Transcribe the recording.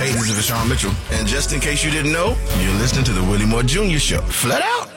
Hey, this is Vashawn Mitchell. And just in case you didn't know, you're listening to the Willie Moore Jr. Show. Flat out.